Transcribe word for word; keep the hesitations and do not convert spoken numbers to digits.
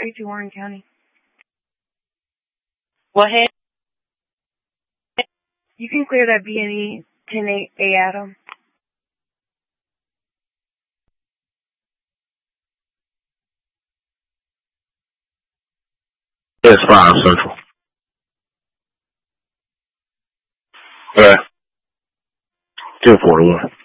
thirty-two Warren County. Well, hey. You can clear that B and E ten A Adam. Yes, five Central. Okay. ten forty-one.